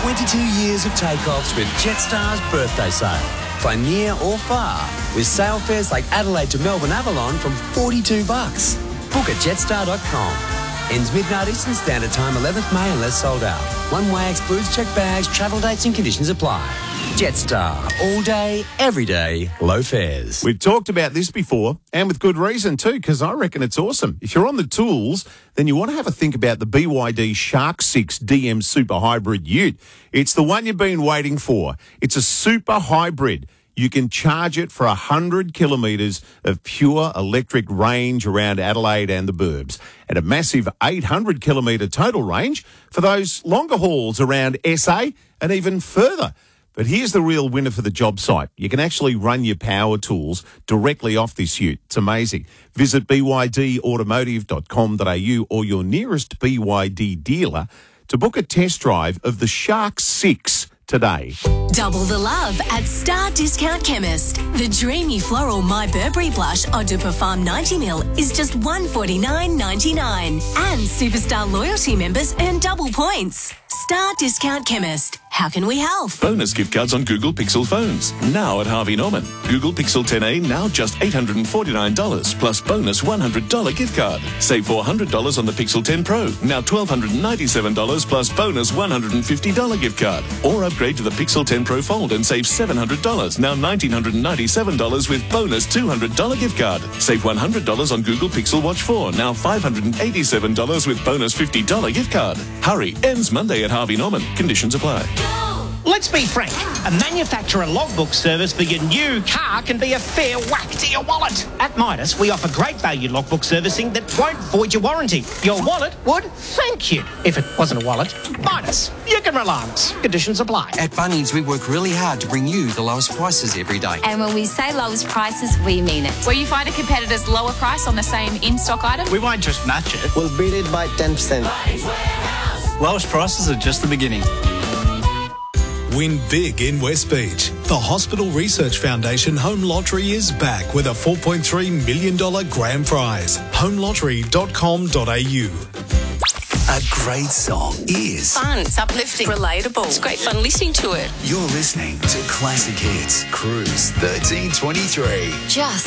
22 years of takeoffs with Jetstar's birthday sale. Fly near or far with sale fares like Adelaide to Melbourne Avalon from $42. Book at jetstar.com. Ends midnight Eastern Standard Time, 11th May unless sold out. One way excludes checked bags, travel dates and conditions apply. Jetstar. All day, every day, low fares. We've talked about this before, and with good reason too, because I reckon it's awesome. If you're on the tools, then you want to have a think about the BYD Shark 6 DM Super Hybrid Ute. It's the one you've been waiting for. It's a super hybrid. You can charge it for 100 kilometres of pure electric range around Adelaide and the Burbs, and a massive 800 kilometre total range for those longer hauls around SA and even further. But here's the real winner for the job site. You can actually run your power tools directly off this ute. It's amazing. Visit bydautomotive.com.au or your nearest BYD dealer to book a test drive of the Shark 6 today. Double the love at Star Discount Chemist. The dreamy floral My Burberry blush Eau de Parfum 90ml is just $149.99. And Superstar loyalty members earn double points. Star Discount Chemist. How can we help? Bonus gift cards on Google Pixel phones. Now at Harvey Norman. Google Pixel 10A now just $849 plus bonus $100 gift card. Save $400 on the Pixel 10 Pro. Now $1,297 plus bonus $150 gift card. Or upgrade to the Pixel 10 Pro Fold and save $700. Now $1,997 with bonus $200 gift card. Save $100 on Google Pixel Watch 4. Now $587 with bonus $50 gift card. Hurry. Ends Monday at Harvey Norman. Conditions apply. Let's be frank, a manufacturer logbook service for your new car can be a fair whack to your wallet. At Midas, we offer great value logbook servicing that won't void your warranty. Your wallet would thank you. If it wasn't a wallet, Midas, you can rely on us. Conditions apply. At Bunnings, we work really hard to bring you the lowest prices every day. And when we say lowest prices, we mean it. Where you find a competitor's lower price on the same in-stock item. We won't just match it. We'll beat it by 10%. Lowest prices are just the beginning. Win big in West Beach. The Hospital Research Foundation Home Lottery is back with a $4.3 million grand prize. homelottery.com.au. A great song is fun, it's uplifting, relatable. It's great fun listening to it. You're listening to Classic Hits Cruise 1323. Just